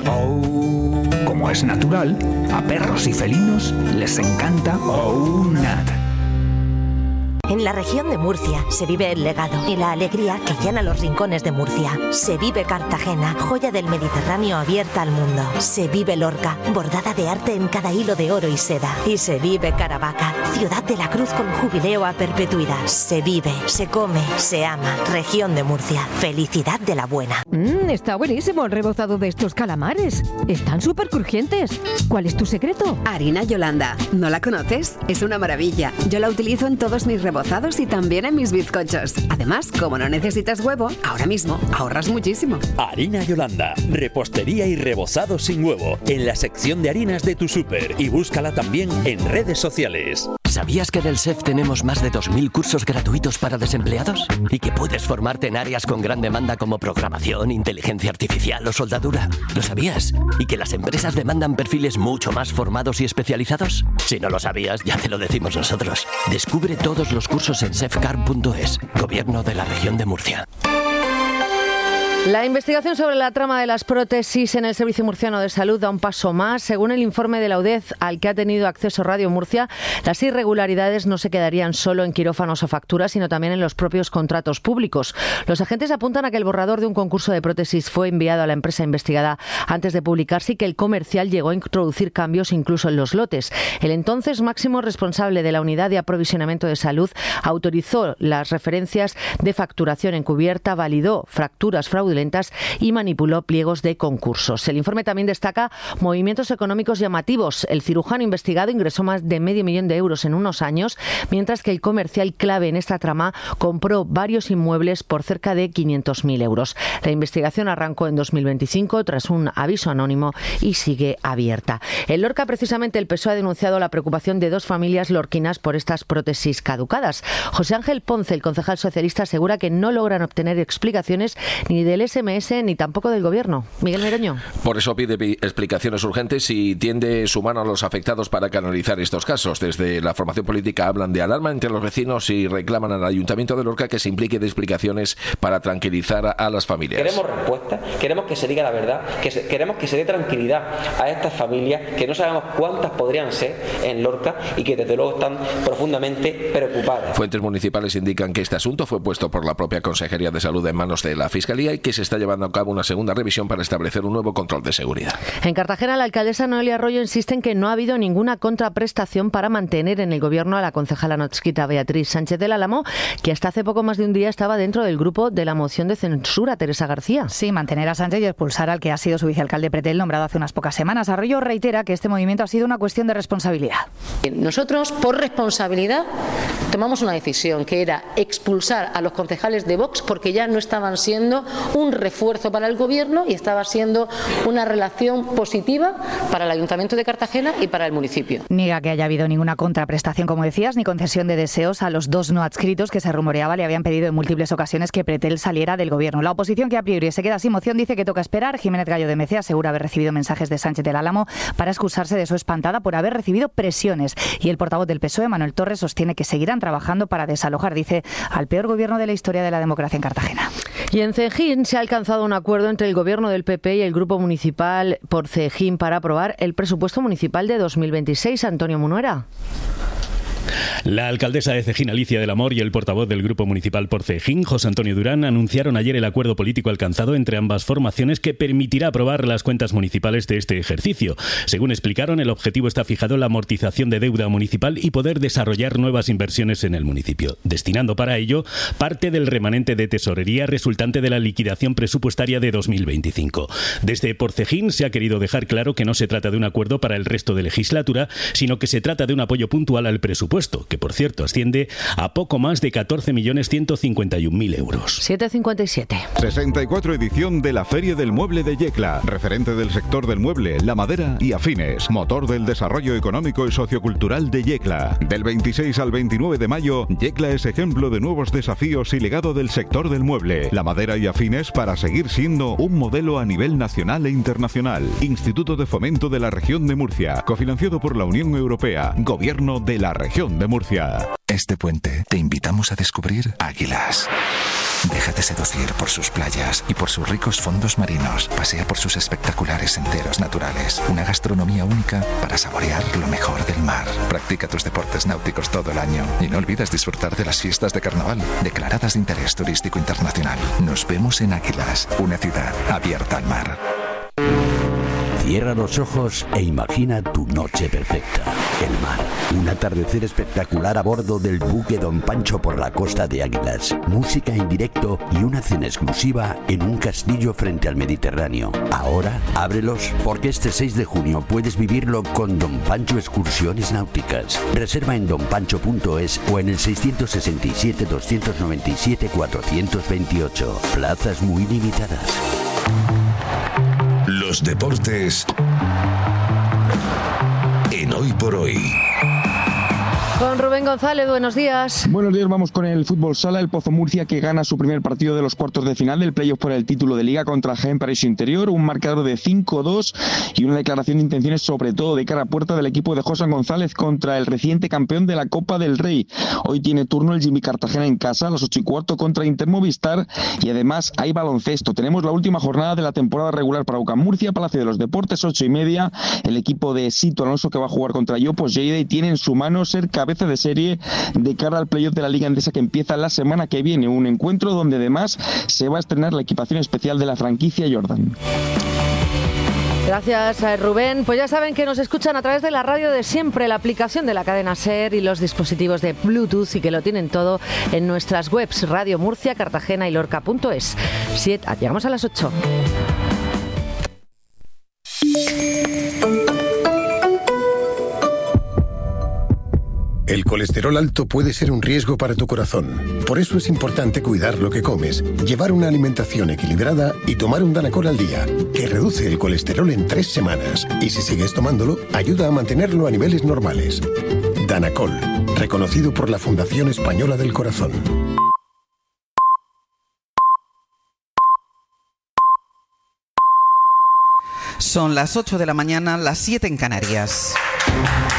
Oh, como es natural, a perros y felinos les encanta OUNAT. En la región de Murcia se vive el legado y la alegría que llena los rincones de Murcia. Se vive Cartagena, joya del Mediterráneo abierta al mundo. Se vive Lorca, bordada de arte en cada hilo de oro y seda. Y se vive Caravaca, ciudad de la cruz con jubileo a perpetuidad. Se vive, se come, se ama. Región de Murcia, felicidad de la buena. Está buenísimo el rebozado de estos calamares. Están súper crujientes. ¿Cuál es tu secreto? Harina Yolanda. ¿No la conoces? Es una maravilla. Yo la utilizo en todos mis rebozados y también en mis bizcochos. Además, como no necesitas huevo, ahora mismo ahorras muchísimo. Harina Yolanda, repostería y rebozado sin huevo, en la sección de harinas de tu súper, y búscala también en redes sociales. ¿Sabías que en el SEF tenemos más de 2.000 cursos gratuitos para desempleados? Y que puedes formarte en áreas con gran demanda como programación, inteligencia artificial o soldadura. ¿Lo sabías? ¿Y que las empresas demandan perfiles mucho más formados y especializados? Si no lo sabías, ya te lo decimos nosotros. Descubre todos los cursos en sefcar.es, Gobierno de la Región de Murcia. La investigación sobre la trama de las prótesis en el Servicio Murciano de Salud da un paso más. Según el informe de la UDEZ al que ha tenido acceso Radio Murcia, las irregularidades no se quedarían solo en quirófanos o facturas, sino también en los propios contratos públicos. Los agentes apuntan a que el borrador de un concurso de prótesis fue enviado a la empresa investigada antes de publicarse y que el comercial llegó a introducir cambios incluso en los lotes. El entonces máximo responsable de la Unidad de Aprovisionamiento de Salud autorizó las referencias de facturación encubierta, validó fracturas fraudulentas y manipuló pliegos de concursos. El informe también destaca movimientos económicos llamativos. El cirujano investigado ingresó más de $500,000 en unos años, mientras que el comercial clave en esta trama compró varios inmuebles por cerca de 500.000 euros. La investigación arrancó en 2025 tras un aviso anónimo y sigue abierta. En Lorca, precisamente, el PSOE ha denunciado la preocupación de 2 familias lorquinas por estas prótesis caducadas. José Ángel Ponce, el concejal socialista, asegura que no logran obtener explicaciones ni del SMS ni tampoco del Gobierno. Miguel Meroño. Por eso pide explicaciones urgentes y tiende su mano a los afectados para canalizar estos casos. Desde la formación política hablan de alarma entre los vecinos y reclaman al Ayuntamiento de Lorca que se implique de explicaciones para tranquilizar a las familias. Queremos respuestas, queremos que se diga la verdad, queremos que se dé tranquilidad a estas familias, que no sabemos cuántas podrían ser en Lorca y que desde luego están profundamente preocupadas. Fuentes municipales indican que este asunto fue puesto por la propia Consejería de Salud en manos de la Fiscalía y que se está llevando a cabo una segunda revisión para establecer un nuevo control de seguridad. En Cartagena, la alcaldesa Noelia Arroyo insiste en que no ha habido ninguna contraprestación para mantener en el Gobierno a la concejala notsquita Beatriz Sánchez del Álamo, que hasta hace poco más de un día estaba dentro del grupo de la moción de censura. Teresa García. Sí, mantener a Sánchez y expulsar al que ha sido su vicealcalde Pretel, nombrado hace unas pocas semanas. Arroyo reitera que este movimiento ha sido una cuestión de responsabilidad. Nosotros, por responsabilidad, tomamos una decisión, que era expulsar a los concejales de Vox porque ya no estaban siendo un refuerzo para el Gobierno y estaba siendo una relación positiva para el Ayuntamiento de Cartagena y para el municipio. Niega que haya habido ninguna contraprestación, como decías, ni concesión de deseos a los 2 no adscritos que se rumoreaba le habían pedido en múltiples ocasiones que Pretel saliera del Gobierno. La oposición, que a priori se queda sin moción, dice que toca esperar. Jiménez Gallo de Mece asegura haber recibido mensajes de Sánchez del Álamo para excusarse de su espantada por haber recibido presiones. Y el portavoz del PSOE, Manuel Torres, sostiene que seguirán trabajando para desalojar, dice, al peor gobierno de la historia de la democracia en Cartagena. Y en Cejín se ha alcanzado un acuerdo entre el Gobierno del PP y el Grupo Municipal por Cejín para aprobar el presupuesto municipal de 2026. Antonio Munuera. La alcaldesa de Cejín, Alicia del Amor, y el portavoz del Grupo Municipal por Cejín, José Antonio Durán, anunciaron ayer el acuerdo político alcanzado entre ambas formaciones que permitirá aprobar las cuentas municipales de este ejercicio. Según explicaron, el objetivo está fijado en la amortización de deuda municipal y poder desarrollar nuevas inversiones en el municipio, destinando para ello parte del remanente de tesorería resultante de la liquidación presupuestaria de 2025. Desde Por Cejín se ha querido dejar claro que no se trata de un acuerdo para el resto de legislatura, sino que se trata de un apoyo puntual al presupuesto, que por cierto asciende a poco más de 14.151.000 euros. 7,57. 64 edición de la Feria del Mueble de Yecla, referente del sector del mueble, la madera y afines, motor del desarrollo económico y sociocultural de Yecla. Del 26 al 29 de mayo, Yecla es ejemplo de nuevos desafíos y legado del sector del mueble, la madera y afines para seguir siendo un modelo a nivel nacional e internacional. Instituto de Fomento de la Región de Murcia, cofinanciado por la Unión Europea, Gobierno de la Región de Murcia. Este puente te invitamos a descubrir Águilas. Déjate seducir por sus playas y por sus ricos fondos marinos. Pasea por sus espectaculares senderos naturales. Una gastronomía única para saborear lo mejor del mar. Practica tus deportes náuticos todo el año y no olvides disfrutar de las fiestas de carnaval, declaradas de interés turístico internacional. Nos vemos en Águilas, una ciudad abierta al mar. Cierra los ojos e imagina tu noche perfecta. El mar, un atardecer espectacular a bordo del buque Don Pancho por la costa de Águilas, música en directo y una cena exclusiva en un castillo frente al Mediterráneo. Ahora, ábrelos porque este 6 de junio puedes vivirlo con Don Pancho Excursiones Náuticas. Reserva en donpancho.es o en el 667-297-428. Plazas muy limitadas. Los deportes en Hoy por Hoy. Con Rubén González, buenos días. Buenos días, vamos con el fútbol sala. El Pozo Murcia que gana su primer partido de los cuartos de final del playoff por el título de Liga contra Jaén Paraíso Interior. Un marcador de 5-2 y una declaración de intenciones sobre todo de cara a puerta del equipo de José González contra el reciente campeón de la Copa del Rey. Hoy tiene turno el Jimmy Cartagena en casa a las 8:15 contra Intermovistar y además hay baloncesto. Tenemos la última jornada de la temporada regular para UCAM Murcia, Palacio de los Deportes, 8:30. El equipo de Sito Alonso que va a jugar contra Yopos Lleida y tiene en su mano ser cabeza de serie de cara al playoff de la Liga Endesa que empieza la semana que viene. Un encuentro donde además se va a estrenar la equipación especial de la franquicia Jordan. Gracias, Rubén. Pues ya saben que nos escuchan a través de la radio de siempre, la aplicación de la cadena SER y los dispositivos de Bluetooth y que lo tienen todo en nuestras webs Radio Murcia, Cartagena y Lorca.es. Llegamos a las 8. El colesterol alto puede ser un riesgo para tu corazón. Por eso es importante cuidar lo que comes, llevar una alimentación equilibrada y tomar un Danacol al día, que reduce el colesterol en 3 semanas. Y si sigues tomándolo, ayuda a mantenerlo a niveles normales. Danacol, reconocido por la Fundación Española del Corazón. Son las 8 de la mañana, las 7 en Canarias.